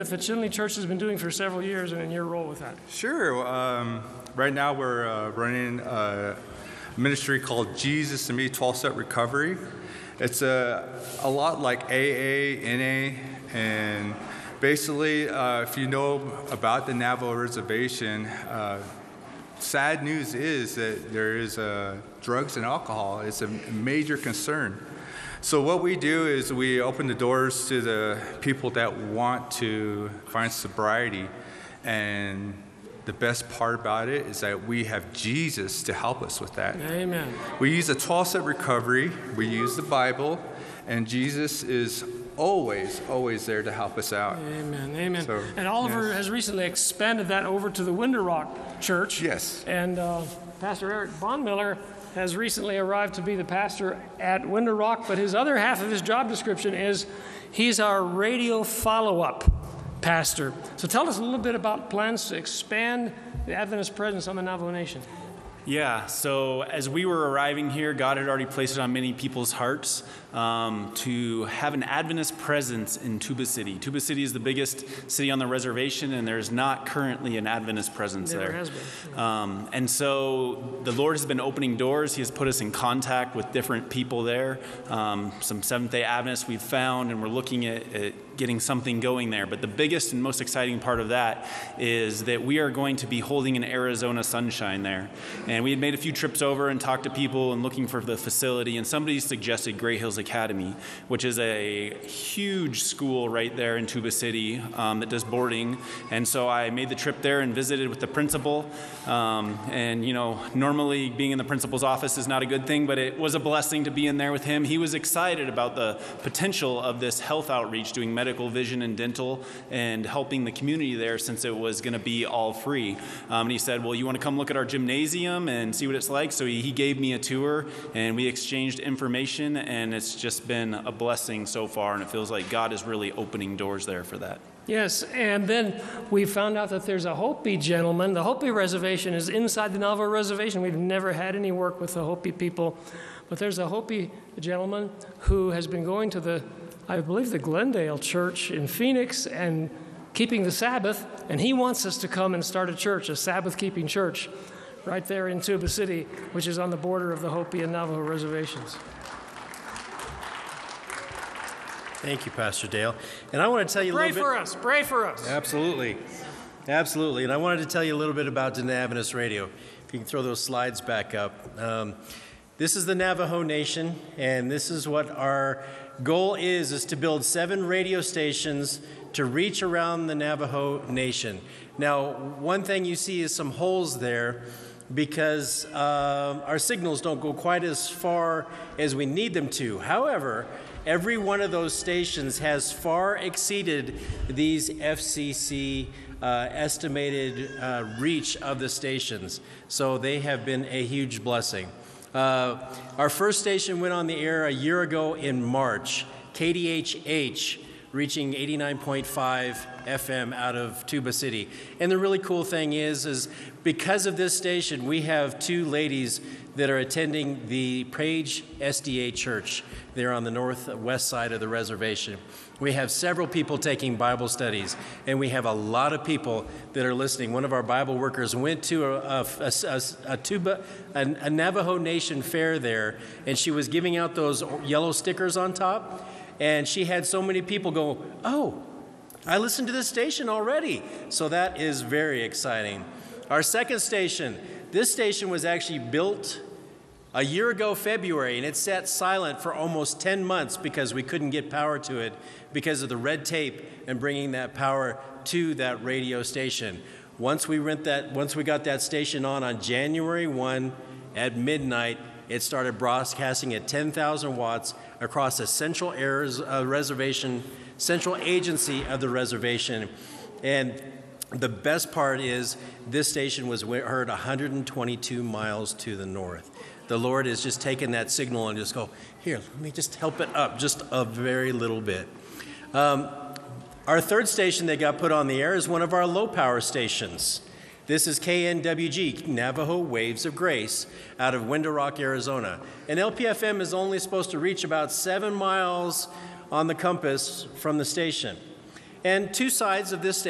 that Finley Church has been doing for several years and in your role with that? Sure. Right now we're running a ministry called Jesus and Me 12-Step Recovery. It's a lot like AA, NA, and basically if you know about the Navajo Reservation, sad news is that there is drugs and alcohol. It's a major concern. So what we do is we open the doors to the people that want to find sobriety, and the best part about it is that we have Jesus to help us with that. Amen. We use a 12-step recovery, we use the Bible, and Jesus is always there to help us out. Amen, amen. So, and Oliver has recently expanded that over to the Winter Rock Church. Yes. And Pastor Eric Bonmiller has recently arrived to be the pastor at Winter Rock, but his other half of his job description is he's our radio follow-up pastor. So tell us a little bit about plans to expand the Adventist presence on the Navajo Nation. Yeah, so as we were arriving here, God had already placed it on many people's hearts to have an Adventist presence in Tuba City. Tuba City is the biggest city on the reservation, and there's not currently an Adventist presence there. Never has been. And so the Lord has been opening doors. He has put us in contact with different people there. Some Seventh-day Adventists we've found, and we're looking at getting something going there. But the biggest and most exciting part of that is that we are going to be holding an Arizona Sunshine there. And we had made a few trips over and talked to people and looking for the facility, and somebody suggested Gray Hills Academy, which is a huge school right there in Tuba City that does boarding. And so I made the trip there and visited with the principal. And, you know, normally being in the principal's office is not a good thing, but it was a blessing to be in there with him. He was excited about the potential of this health outreach, doing medical, vision, and dental, and helping the community there since it was going to be all free. And he said, well, you want to come look at our gymnasium and see what it's like? So he gave me a tour, and we exchanged information, and it's just been a blessing so far, and it feels like God is really opening doors there for that. Yes, and then we found out that there's a Hopi gentleman. The Hopi reservation is inside the Navajo reservation. We've never had any work with the Hopi people, but there's a Hopi gentleman who has been going to I believe the Glendale Church in Phoenix and keeping the Sabbath, and he wants us to come and start a church, a Sabbath-keeping church, right there in Tuba City, which is on the border of the Hopi and Navajo reservations. Thank you, Pastor Dale. And I want to tell you a little bit... Pray for us. Absolutely. And I wanted to tell you a little bit about the Adventist Radio. If you can throw those slides back up. This is the Navajo Nation, and this is what our goal is to build 7 radio stations to reach around the Navajo Nation. Now, one thing you see is some holes there because our signals don't go quite as far as we need them to. However, every one of those stations has far exceeded these FCC estimated reach of the stations. So they have been a huge blessing. Our first station went on the air a year ago in March, KDHH, reaching 89.5 FM out of Tuba City. And the really cool thing is because of this station, we have 2 ladies that are attending the Page SDA Church there on the northwest side of the reservation. We have several people taking Bible studies, and we have a lot of people that are listening. One of our Bible workers went to a Navajo Nation fair there, and she was giving out those yellow stickers on top, and she had so many people go, oh, I listened to this station already. So that is very exciting. Our second station, this station was actually built a year ago, February, and it sat silent for almost 10 months because we couldn't get power to it because of the red tape and bringing that power to that radio station. Once we got that station on January 1 at midnight, it started broadcasting at 10,000 watts across the central reservation, central agency of the reservation. And the best part is this station was heard 122 miles to the north. The Lord has just taken that signal and just go, here, let me just help it up just a very little bit. Our third station that got put on the air is one of our low-power stations. This is KNWG, Navajo Waves of Grace, out of Winter Rock, Arizona. And LPFM is only supposed to reach about 7 miles on the compass from the station. And two sides of this